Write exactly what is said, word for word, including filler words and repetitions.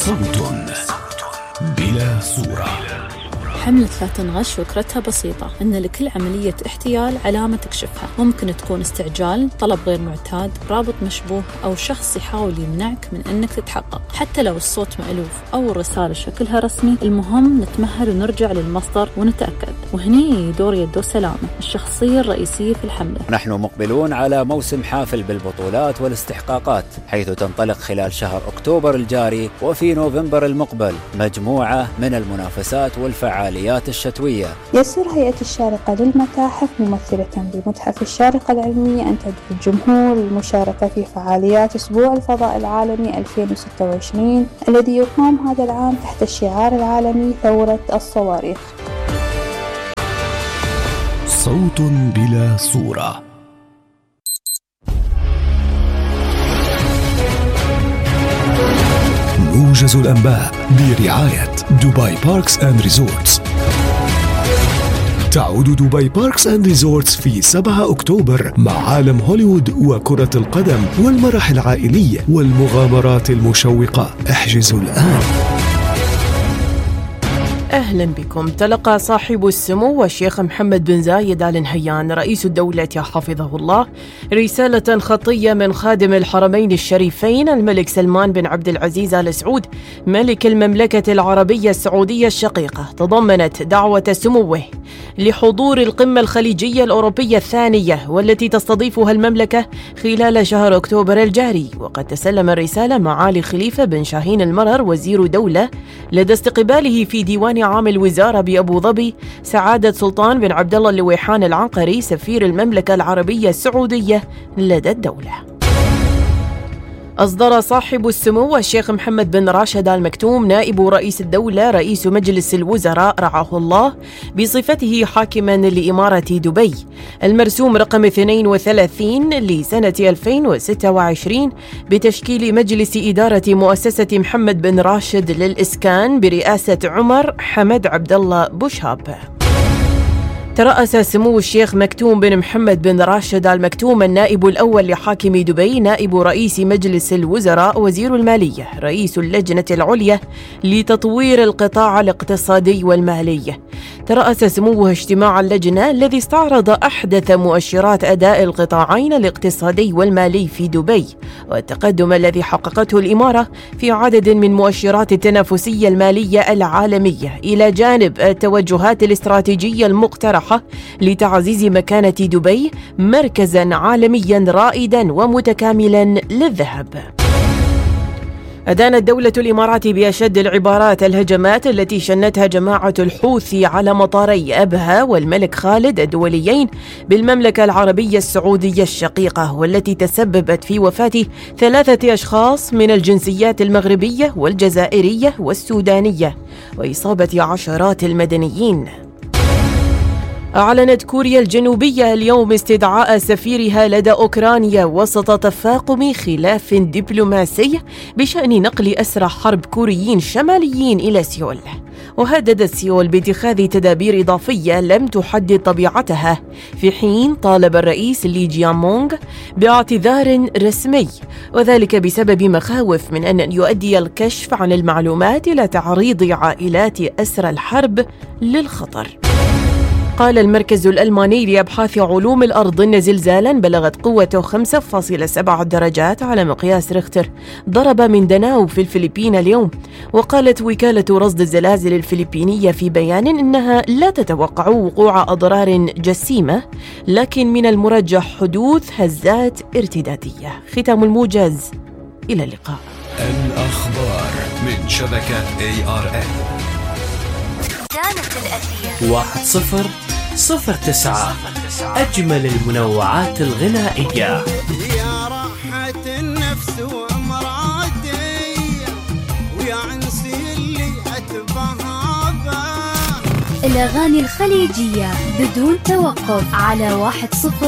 صوت بلا صورة. حملة لا تنغش فكرتها بسيطة، إن لكل عملية احتيال علامة تكشفها. ممكن تكون استعجال، طلب غير معتاد، رابط مشبوه، أو شخص يحاول يمنعك من إنك تتحقق. حتى لو الصوت مألوف أو الرسالة شكلها رسمي، المهم نتمهل ونرجع للمصدر ونتأكد. وهني دور يدو سلامة، الشخصية الرئيسية في الحملة. نحن مقبلون على موسم حافل بالبطولات والاستحقاقات، حيث تنطلق خلال شهر أكتوبر الجاري وفي نوفمبر المقبل مجموعة من المنافسات والفعاليات الشتوية. يسر هيئة الشارقة للمتاحف ممثلة بمتحف الشارقة العلمية أن تدعو الجمهور للمشاركة في فعاليات أسبوع الفضاء العالمي ألفين وستة وعشرين الذي يقام هذا العام تحت الشعار العالمي ثورة الصواريخ. صوت بلا صورة. موجز الأنباء برعاية دبي باركس أند ريزورتس. تعود دبي باركس أند ريزورتس في سبعة أكتوبر مع عالم هوليوود وكرة القدم والمرح العائلي والمغامرات المشوقة. احجزوا الآن. أهلا بكم. تلقى صاحب السمو والشيخ محمد بن زايد آل نهيان رئيس الدولة حفظه الله رسالة خطية من خادم الحرمين الشريفين الملك سلمان بن عبد العزيز آل سعود ملك المملكة العربية السعودية الشقيقة، تضمنت دعوة سموه لحضور القمة الخليجية الأوروبية الثانية والتي تستضيفها المملكة خلال شهر أكتوبر الجاري. وقد تسلم الرسالة معالي خليفة بن شاهين المرر وزير دولة لدى استقباله في ديوان عام الوزارة بأبو ظبي سعادة سلطان بن عبد الله اللويحان العنقري سفير المملكة العربية السعودية لدى الدولة. أصدر صاحب السمو الشيخ محمد بن راشد آل مكتوم نائب رئيس الدولة رئيس مجلس الوزراء رعاه الله بصفته حاكما لإمارة دبي المرسوم رقم اثنين وثلاثين لسنة ألفين وستة وعشرين بتشكيل مجلس إدارة مؤسسة محمد بن راشد للإسكان برئاسة عمر حمد عبد الله بوشهاب. ترأس سمو الشيخ مكتوم بن محمد بن راشد آل مكتوم النائب الأول لحاكم دبي نائب رئيس مجلس الوزراء وزير المالية رئيس اللجنة العليا لتطوير القطاع الاقتصادي والمالي. ترأس سموه اجتماع اللجنة الذي استعرض أحدث مؤشرات أداء القطاعين الاقتصادي والمالي في دبي والتقدم الذي حققته الإمارة في عدد من مؤشرات التنافسية المالية العالمية، إلى جانب التوجهات الاستراتيجية المقترحة لتعزيز مكانة دبي مركزاً عالمياً رائداً ومتكاملاً للذهب. أدانت دولة الإمارات بأشد العبارات الهجمات التي شنتها جماعة الحوثي على مطاري أبها والملك خالد الدوليين بالمملكة العربية السعودية الشقيقة، والتي تسببت في وفاة ثلاثة أشخاص من الجنسيات المغربية والجزائرية والسودانية وإصابة عشرات المدنيين. أعلنت كوريا الجنوبية اليوم استدعاء سفيرها لدى أوكرانيا وسط تفاقم خلاف دبلوماسي بشأن نقل أسرى حرب كوريين شماليين إلى سيول. وهددت سيول باتخاذ تدابير إضافية لم تحدد طبيعتها، في حين طالب الرئيس لي جيان مونغ باعتذار رسمي، وذلك بسبب مخاوف من أن يؤدي الكشف عن المعلومات إلى تعريض عائلات أسرى الحرب للخطر. قال المركز الألماني لأبحاث علوم الأرض إن زلزالا بلغت قوته خمسة فاصلة سبعة درجات على مقياس ريختر ضرب مينداناو في الفلبين اليوم. وقالت وكالة رصد الزلازل الفلبينية في بيان إنها لا تتوقع وقوع أضرار جسيمة، لكن من المرجح حدوث هزات ارتدادية. ختام الموجز، إلى اللقاء. الأخبار من شبكة إيه آر إن. كانت الأثير واحد صفر صفر تسعة أجمل المنوعات الغنائية. يا راحة النفس وأمراضي ويا عنسي اللي أتبهابه. الأغاني الخليجية بدون توقف على واحد صفر